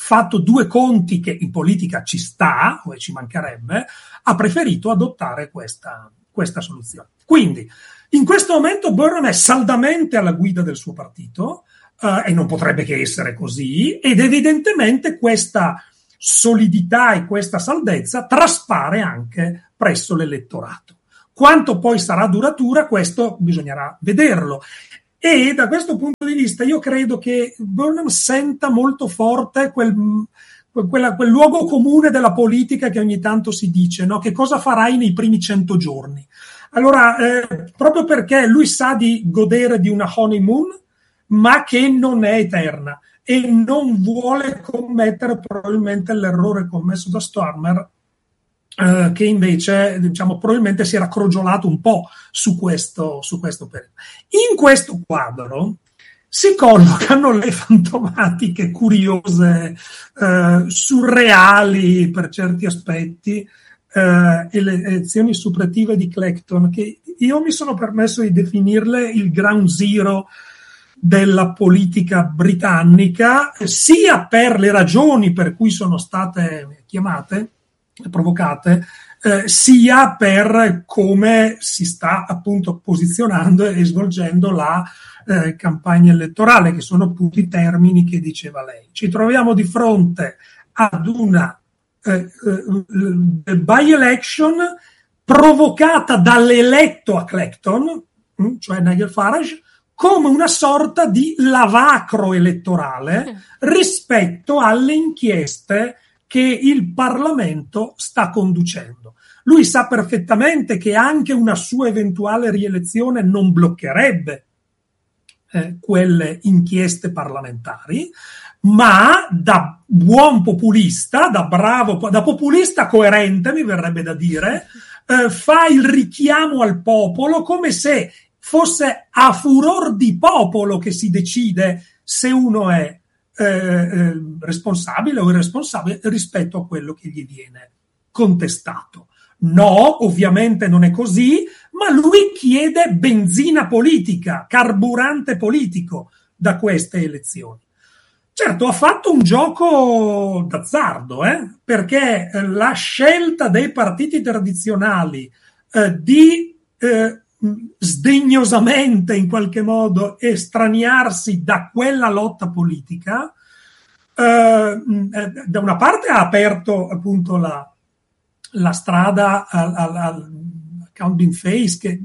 Speaker 4: fatto due conti, che in politica ci sta, o ci mancherebbe, ha preferito adottare questa soluzione. Quindi, in questo momento Burnham è saldamente alla guida del suo partito, e non potrebbe che essere così, ed evidentemente questa solidità e questa saldezza traspare anche presso l'elettorato. Quanto poi sarà duratura, questo bisognerà vederlo. E da questo punto di vista io credo che Burnham senta molto forte quel luogo comune della politica che ogni tanto si dice, no? Che cosa farai nei primi 100 giorni? Allora, proprio perché lui sa di godere di una honeymoon, ma che non è eterna, e non vuole commettere probabilmente l'errore commesso da Starmer, che invece, diciamo, probabilmente si era crogiolato un po' su questo periodo. In questo quadro si collocano le fantomatiche curiose, surreali per certi aspetti, e le elezioni suppletive di Clacton, che io mi sono permesso di definirle il ground zero della politica britannica, sia per le ragioni per cui sono state chiamate, provocate, sia per come si sta appunto posizionando e svolgendo la campagna elettorale, che sono appunto i termini che diceva lei. Ci troviamo di fronte ad una by-election provocata dall'eletto a Clacton, cioè Nigel Farage, come una sorta di lavacro elettorale rispetto alle inchieste che il Parlamento sta conducendo. Lui sa perfettamente che anche una sua eventuale rielezione non bloccherebbe quelle inchieste parlamentari, ma da buon populista, da populista coerente, mi verrebbe da dire, fa il richiamo al popolo come se fosse a furor di popolo che si decide se uno è responsabile o irresponsabile rispetto a quello che gli viene contestato. No, ovviamente non è così, ma lui chiede benzina politica, carburante politico da queste elezioni. Certo, ha fatto un gioco d'azzardo, perché la scelta dei partiti tradizionali di sdegnosamente in qualche modo estraniarsi da quella lotta politica, da una parte ha aperto appunto la strada al counting face, che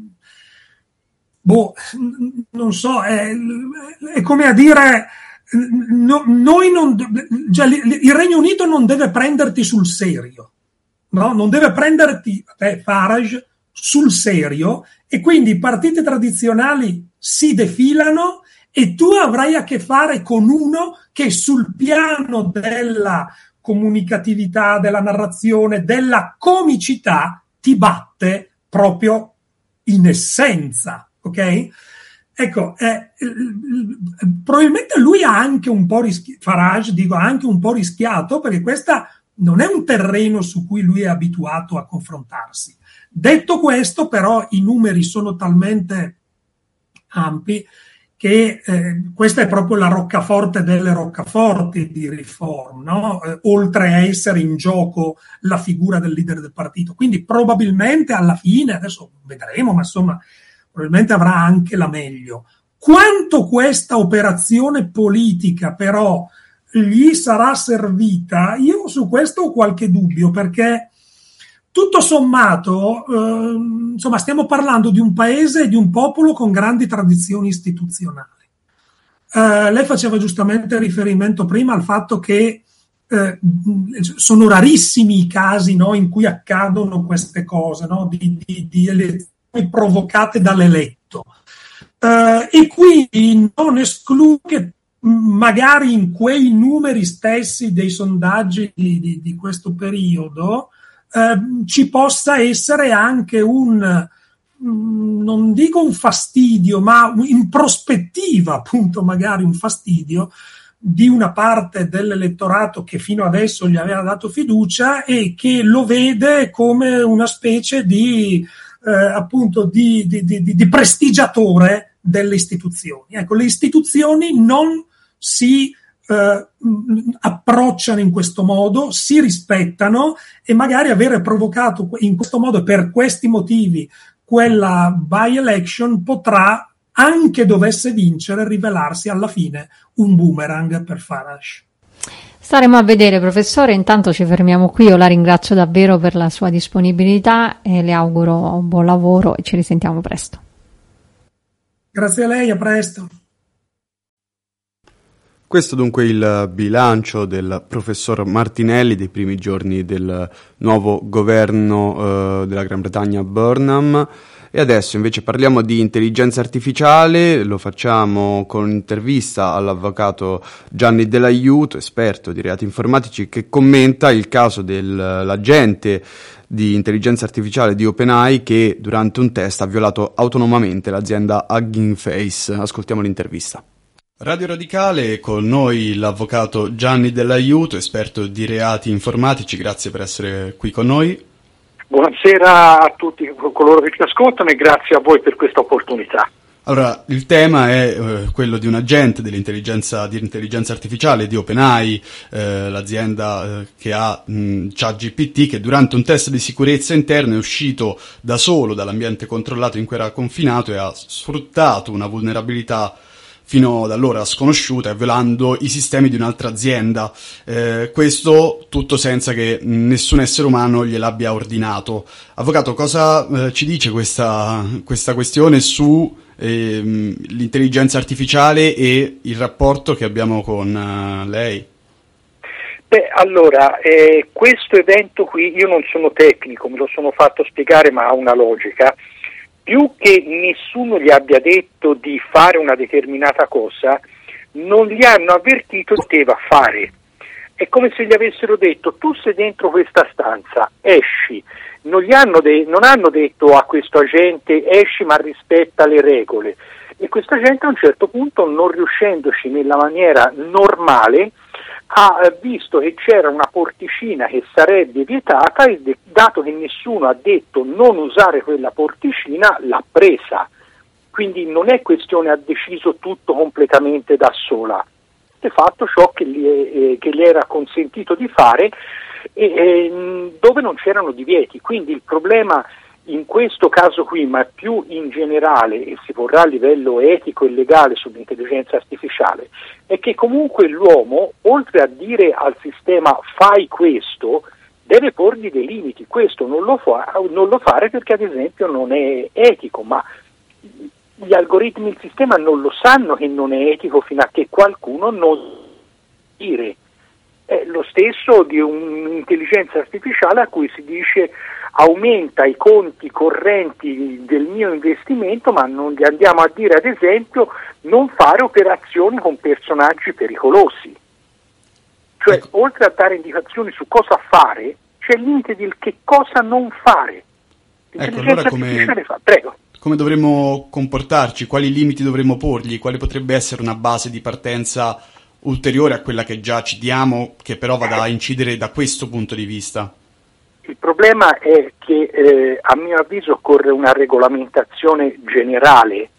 Speaker 4: non so, è come a dire, noi non, cioè, il Regno Unito non deve prenderti sul serio, no? Non deve prenderti Farage sul serio, e quindi i partiti tradizionali si defilano e tu avrai a che fare con uno che sul piano della comunicatività, della narrazione, della comicità ti batte proprio in essenza, ok? Ecco, probabilmente lui ha anche un po' Farage, dico, ha anche un po' rischiato, perché questa non è un terreno su cui lui è abituato a confrontarsi. Detto questo, però, i numeri sono talmente ampi che questa è proprio la roccaforte delle roccaforti di Reform, no? Oltre a essere in gioco la figura del leader del partito. Quindi probabilmente alla fine, adesso vedremo, ma insomma, probabilmente avrà anche la meglio. Quanto questa operazione politica però gli sarà servita, io su questo ho qualche dubbio, perché tutto sommato, insomma, stiamo parlando di un paese e di un popolo con grandi tradizioni istituzionali. Lei faceva giustamente riferimento prima al fatto che sono rarissimi i casi, no, in cui accadono queste cose, no, di elezioni provocate dall'eletto. E quindi non escludo che magari in quei numeri stessi dei sondaggi di questo periodo ci possa essere anche non dico un fastidio, ma in prospettiva appunto magari un fastidio di una parte dell'elettorato che fino adesso gli aveva dato fiducia e che lo vede come una specie di appunto di prestigiatore delle istituzioni. Ecco, le istituzioni non si approcciano in questo modo, si rispettano, e magari avere provocato in questo modo, per questi motivi, quella by-election potrà, anche dovesse vincere, rivelarsi alla fine un boomerang per Farage.
Speaker 2: Staremo a vedere, professore. Intanto ci fermiamo qui. Io la ringrazio davvero per la sua disponibilità e le auguro un buon lavoro e ci risentiamo presto.
Speaker 4: Grazie a lei, a presto.
Speaker 3: Questo dunque il bilancio del professor Martinelli dei primi giorni del nuovo governo della Gran Bretagna, Burnham. E adesso invece parliamo di intelligenza artificiale, lo facciamo con un'intervista all'avvocato Gianni Dell'Aiuto, esperto di reati informatici, che commenta il caso dell'agente di intelligenza artificiale di OpenAI che durante un test ha violato autonomamente l'azienda Hugging Face. Ascoltiamo l'intervista. Radio Radicale, con noi l'avvocato Gianni Dell'Aiuto, esperto di reati informatici. Grazie per essere qui con noi.
Speaker 5: Buonasera a tutti coloro che ci ascoltano e grazie a voi per questa opportunità.
Speaker 3: Allora, il tema è quello di un agente dell'intelligenza artificiale di OpenAI, l'azienda che ha ChatGPT, che durante un test di sicurezza interno è uscito da solo dall'ambiente controllato in cui era confinato e ha sfruttato una vulnerabilità fino ad allora sconosciuta, violando i sistemi di un'altra azienda. Questo tutto senza che nessun essere umano gliel'abbia ordinato. Avvocato, cosa ci dice questa questione su l'intelligenza artificiale e il rapporto che abbiamo con lei?
Speaker 5: Allora, questo evento qui, io non sono tecnico, me lo sono fatto spiegare, ma ha una logica. Più che nessuno gli abbia detto di fare una determinata cosa, non gli hanno avvertito che deve fare. È come se gli avessero detto: tu sei dentro questa stanza, esci. Non hanno detto a questo agente: esci ma rispetta le regole. E questo agente a un certo punto, non riuscendoci nella maniera normale, ha visto che c'era una porticina che sarebbe vietata e dato che nessuno ha detto non usare quella porticina, l'ha presa. Quindi non è questione, ha deciso tutto completamente da sola, ha fatto ciò che gli era consentito di fare dove non c'erano divieti. Quindi il problema in questo caso qui, ma più in generale, e si porrà a livello etico e legale sull'intelligenza artificiale, è che comunque l'uomo, oltre a dire al sistema fai questo, deve porgli dei limiti. Questo non lo fare perché ad esempio non è etico, ma gli algoritmi, il sistema non lo sanno che non è etico fino a che qualcuno non dire. È lo stesso di un'intelligenza artificiale a cui si dice aumenta i conti correnti del mio investimento, ma non gli andiamo a dire ad esempio non fare operazioni con personaggi pericolosi. Cioè, ecco, oltre a dare indicazioni su cosa fare, c'è il limite del che cosa non fare.
Speaker 3: L'intelligenza artificiale fa. Prego. Come dovremmo comportarci? Quali limiti dovremmo porgli? Quale potrebbe essere una base di partenza ulteriore a quella che già ci diamo, che però vada a incidere da questo punto di vista?
Speaker 5: Il problema è che a mio avviso occorre una regolamentazione generale,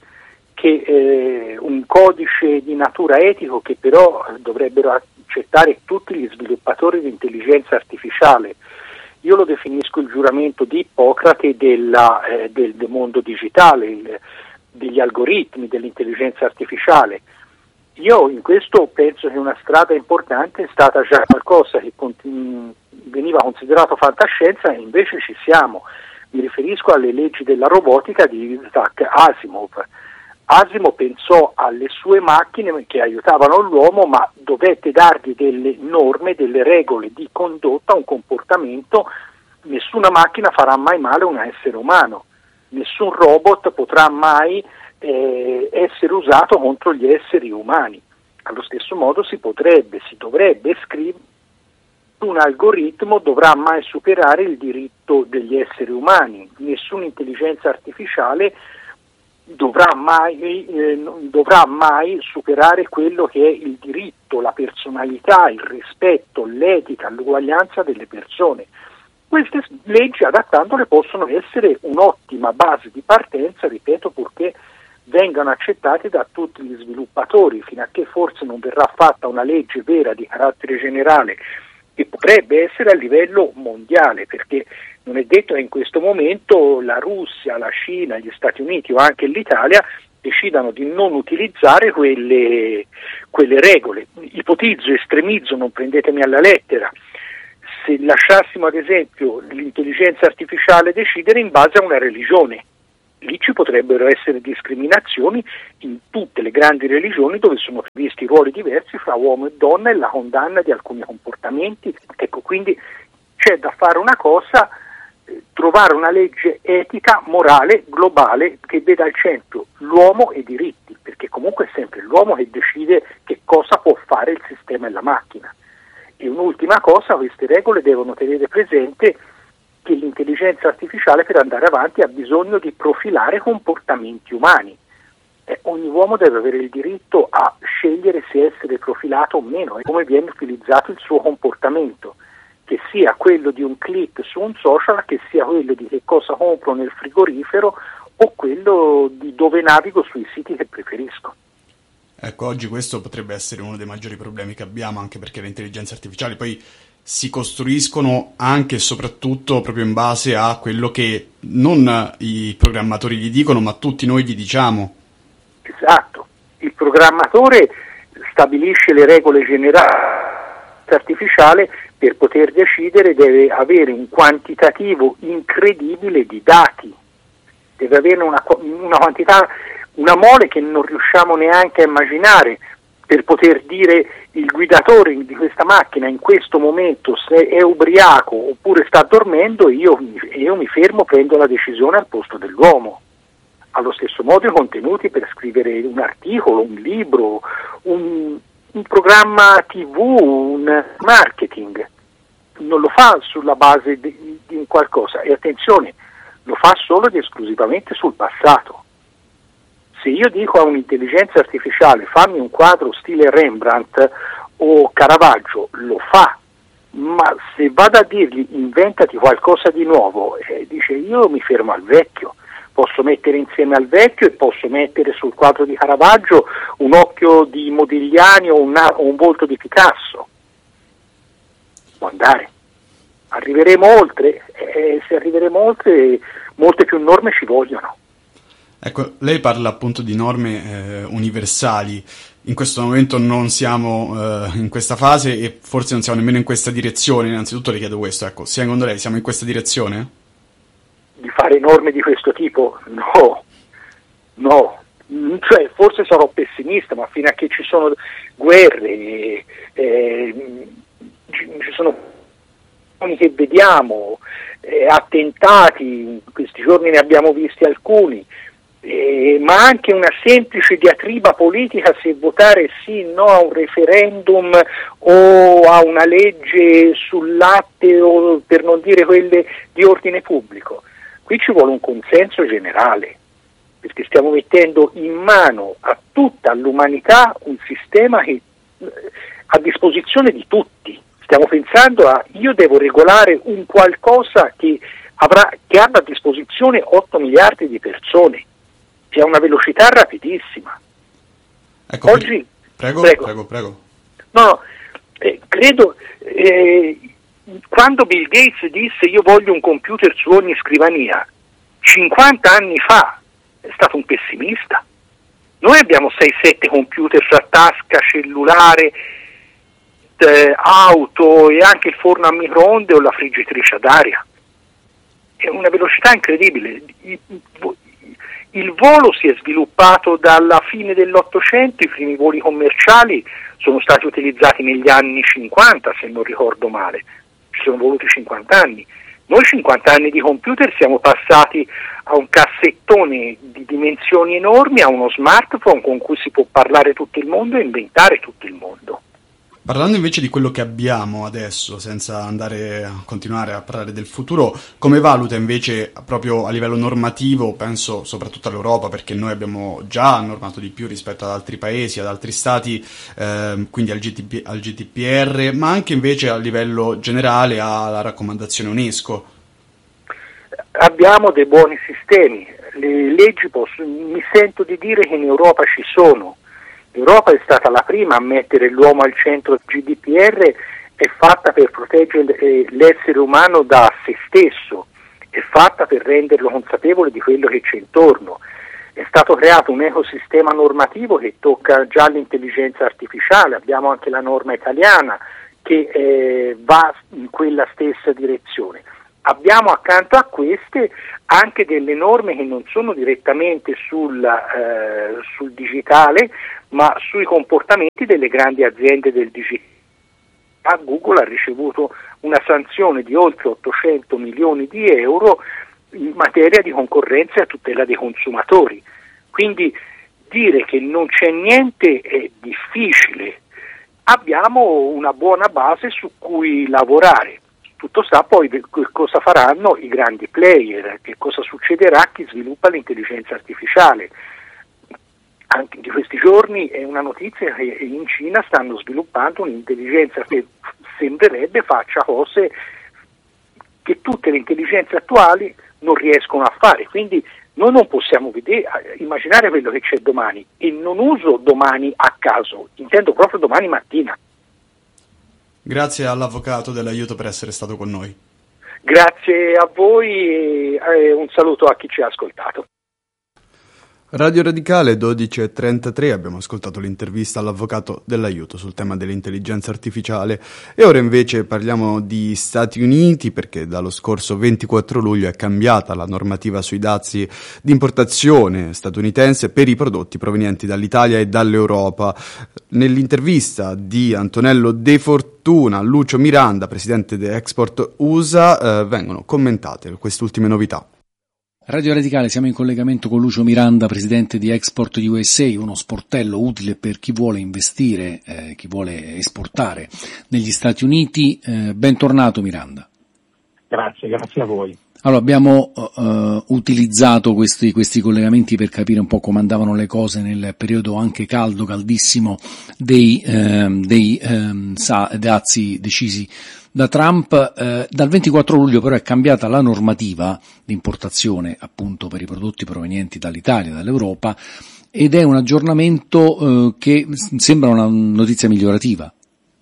Speaker 5: che un codice di natura etico che però dovrebbero accettare tutti gli sviluppatori di intelligenza artificiale. Io lo definisco il giuramento di Ippocrate del mondo digitale, degli algoritmi, dell'intelligenza artificiale. Io in questo penso che una strada importante è stata già qualcosa che veniva considerato fantascienza e invece ci siamo. Mi riferisco alle leggi della robotica di Isaac Asimov. Asimov pensò alle sue macchine che aiutavano l'uomo, ma dovette dargli delle norme, delle regole di condotta, un comportamento. Nessuna macchina farà mai male a un essere umano, nessun robot potrà mai essere usato contro gli esseri umani. Allo stesso modo si dovrebbe scrivere: un algoritmo dovrà mai superare il diritto degli esseri umani, nessuna intelligenza artificiale dovrà mai superare quello che è il diritto, la personalità, il rispetto, l'etica, l'uguaglianza delle persone. Queste leggi, adattandole, possono essere un'ottima base di partenza, ripeto, purché vengano accettati da tutti gli sviluppatori, fino a che forse non verrà fatta una legge vera di carattere generale che potrebbe essere a livello mondiale, perché non è detto che in questo momento la Russia, la Cina, gli Stati Uniti o anche l'Italia decidano di non utilizzare quelle regole. Ipotizzo, estremizzo, non prendetemi alla lettera. Se lasciassimo ad esempio l'intelligenza artificiale decidere in base a una religione, lì ci potrebbero essere discriminazioni in tutte le grandi religioni dove sono previsti ruoli diversi fra uomo e donna e la condanna di alcuni comportamenti. Ecco, quindi c'è da fare una cosa, trovare una legge etica, morale, globale, che veda al centro l'uomo e i diritti, perché comunque è sempre l'uomo che decide che cosa può fare il sistema e la macchina. E un'ultima cosa, queste regole devono tenere presente che l'intelligenza artificiale per andare avanti ha bisogno di profilare comportamenti umani. Ogni uomo deve avere il diritto a scegliere se essere profilato o meno e come viene utilizzato il suo comportamento, che sia quello di un click su un social, che sia quello di che cosa compro nel frigorifero o quello di dove navigo sui siti che preferisco.
Speaker 3: Ecco, oggi questo potrebbe essere uno dei maggiori problemi che abbiamo, anche perché le intelligenze artificiali poi si costruiscono anche e soprattutto proprio in base a quello che non i programmatori gli dicono, ma tutti noi gli diciamo.
Speaker 5: Esatto, il programmatore stabilisce le regole generali, artificiale per poter decidere deve avere un quantitativo incredibile di dati, deve avere una quantità, una mole che non riusciamo neanche a immaginare, per poter dire il guidatore di questa macchina in questo momento se è ubriaco oppure sta dormendo, io mi fermo, prendo la decisione al posto dell'uomo. Allo stesso modo i contenuti per scrivere un articolo, un libro, un programma TV, un marketing, non lo fa sulla base di qualcosa, e attenzione, lo fa solo ed esclusivamente sul passato. Se io dico a un'intelligenza artificiale fammi un quadro stile Rembrandt o Caravaggio, lo fa, ma se vado a dirgli inventati qualcosa di nuovo, dice io mi fermo al vecchio. Posso mettere insieme al vecchio e posso mettere sul quadro di Caravaggio un occhio di Modigliani o un volto di Picasso. Può andare. Arriveremo oltre, se arriveremo oltre molte più norme ci vogliono.
Speaker 3: Ecco, lei parla appunto di norme universali. In questo momento non siamo in questa fase e forse non siamo nemmeno in questa direzione. Innanzitutto le chiedo questo, ecco, secondo lei siamo in questa direzione?
Speaker 5: Di fare norme di questo tipo? No, cioè forse sarò pessimista, ma fino a che ci sono guerre, ci sono che vediamo, attentati, in questi giorni ne abbiamo visti alcuni, ma anche una semplice diatriba politica se votare sì o no a un referendum o a una legge sul latte, o per non dire quelle di ordine pubblico. Qui ci vuole un consenso generale, perché stiamo mettendo in mano a tutta l'umanità un sistema che a disposizione di tutti. Stiamo pensando io devo regolare un qualcosa che abbia a disposizione 8 miliardi di persone, che ha una velocità rapidissima.
Speaker 3: Ecco,
Speaker 5: oggi
Speaker 3: prego.
Speaker 5: No, credo quando Bill Gates disse io voglio un computer su ogni scrivania 50 anni fa, è stato un pessimista. Noi abbiamo 6-7 computer fra tasca, cellulare, auto e anche il forno a microonde o la friggitrice ad aria. È una velocità incredibile. Il volo si è sviluppato dalla fine dell'Ottocento, i primi voli commerciali sono stati utilizzati negli anni 50, se non ricordo male, ci sono voluti 50 anni. Noi 50 anni di computer siamo passati a un cassettone di dimensioni enormi, a uno smartphone con cui si può parlare tutto il mondo e inventare tutto il mondo.
Speaker 3: Parlando invece di quello che abbiamo adesso, senza andare a continuare a parlare del futuro, come valuta invece proprio a livello normativo, penso soprattutto all'Europa, perché noi abbiamo già normato di più rispetto ad altri paesi, ad altri stati, quindi al GDPR, ma anche invece a livello generale alla raccomandazione UNESCO?
Speaker 5: Abbiamo dei buoni sistemi. le leggi mi sento di dire che in Europa ci sono. L'Europa è stata la prima a mettere l'uomo al centro del GDPR, è fatta per proteggere l'essere umano da se stesso, è fatta per renderlo consapevole di quello che c'è intorno. È stato creato un ecosistema normativo che tocca già l'intelligenza artificiale, abbiamo anche la norma italiana che va in quella stessa direzione. Abbiamo accanto a queste anche delle norme che non sono direttamente sul digitale, ma sui comportamenti delle grandi aziende del digitale. Google ha ricevuto una sanzione di oltre 800 milioni di euro in materia di concorrenza e a tutela dei consumatori. Quindi dire che non c'è niente è difficile. Abbiamo una buona base su cui lavorare. Tutto sta poi cosa faranno i grandi player, che cosa succederà a chi sviluppa l'intelligenza artificiale. Anche di questi giorni è una notizia che in Cina stanno sviluppando un'intelligenza che sembrerebbe faccia cose che tutte le intelligenze attuali non riescono a fare, quindi noi non possiamo immaginare quello che c'è domani, e non uso domani a caso, intendo proprio domani mattina.
Speaker 3: Grazie all'avvocato dell'aiuto per essere stato con noi.
Speaker 5: Grazie a voi e un saluto a chi ci ha ascoltato.
Speaker 3: Radio Radicale 12.33, abbiamo ascoltato l'intervista all'avvocato dell'aiuto sul tema dell'intelligenza artificiale e ora invece parliamo di Stati Uniti, perché dallo scorso 24 luglio è cambiata la normativa sui dazi di importazione statunitense per i prodotti provenienti dall'Italia e dall'Europa. Nell'intervista di Antonello De Fortuna a Lucio Miranda, presidente di Export USA, vengono commentate queste ultime novità.
Speaker 6: Radio Radicale, siamo in collegamento con Lucio Miranda, presidente di Export USA, uno sportello utile per chi vuole investire, chi vuole esportare negli Stati Uniti. Bentornato Miranda.
Speaker 7: Grazie a voi.
Speaker 6: Allora, abbiamo utilizzato questi collegamenti per capire un po' come andavano le cose nel periodo anche caldissimo dei dazi decisi da Trump. Dal 24 luglio però è cambiata la normativa di importazione appunto per i prodotti provenienti dall'Italia e dall'Europa, ed è un aggiornamento che sembra una notizia migliorativa.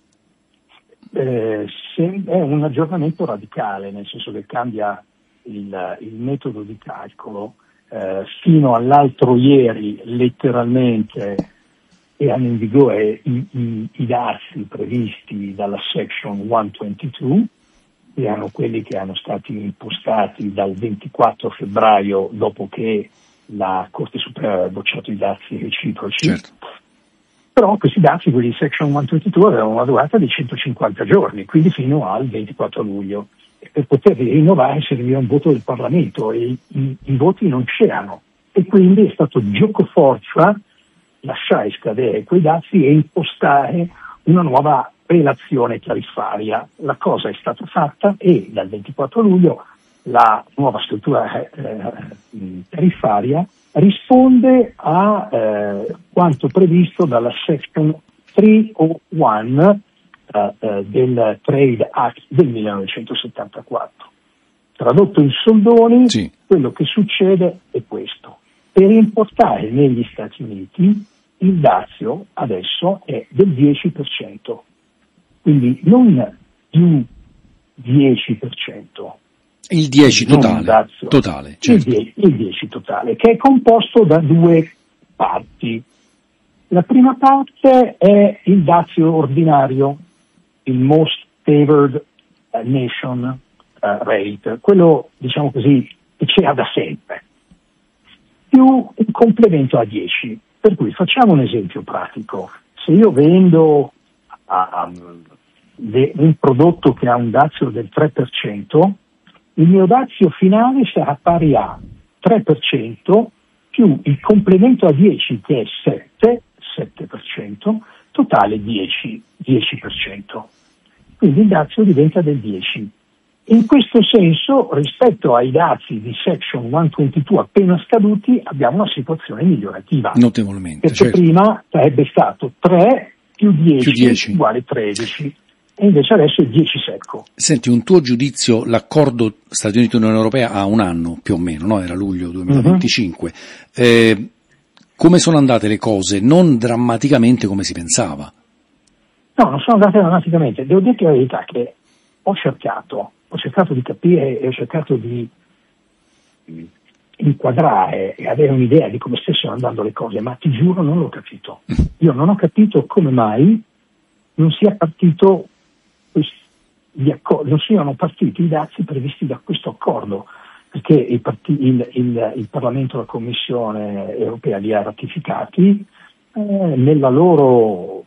Speaker 7: È un aggiornamento radicale, nel senso che cambia il metodo di calcolo. Fino all'altro ieri letteralmente erano in vigore i dazi previsti dalla Section 122, erano quelli che erano stati impostati dal 24 febbraio dopo che la Corte Suprema aveva bocciato i dazi reciproci.
Speaker 6: Certo.
Speaker 7: Però questi dazi, quelli di Section 122, avevano una durata di 150 giorni, quindi fino al 24 luglio. E per poterli rinnovare serviva un voto del Parlamento e i voti non c'erano. E quindi è stato giocoforza lasciare scadere quei dazi e impostare una nuova relazione tariffaria. La cosa è stata fatta e dal 24 luglio la nuova struttura tariffaria risponde a quanto previsto dalla Section 301 del Trade Act del 1974. Tradotto in soldoni, sì. Quello che succede è questo. Per importare negli Stati Uniti il dazio adesso è del 10%, quindi non più 10%.
Speaker 6: Il 10 totale, certo.
Speaker 7: Il 10 totale, che è composto da due parti. La prima parte è il dazio ordinario, il Most Favored Nation rate, quello, diciamo così, che c'era da sempre, più un complemento a 10. Per cui facciamo un esempio pratico. Se io vendo un prodotto che ha un dazio del 3%, il mio dazio finale sarà pari a 3% più il complemento a 10 che è 7%, totale 10%. Quindi il dazio diventa del 10%. In questo senso, rispetto ai dazi di Section 122 appena scaduti, abbiamo una situazione migliorativa.
Speaker 6: Notevolmente.
Speaker 7: Perché
Speaker 6: certo.
Speaker 7: Prima sarebbe stato 3 più 10 uguale 13. e invece adesso è 10 secco.
Speaker 6: Senti, un tuo giudizio, l'accordo Stati Uniti-Unione Europea ha un anno più o meno, no? Era luglio 2025. Come sono andate le cose? Non drammaticamente come si pensava.
Speaker 7: No, non sono andate drammaticamente. Devo dirti la verità che ho cercato di capire e ho cercato di inquadrare e avere un'idea di come stessero andando le cose, ma ti giuro non l'ho capito. Io non ho capito come mai non sia partito non siano partiti i dazi previsti da questo accordo, perché il Parlamento e la Commissione europea li ha ratificati nella loro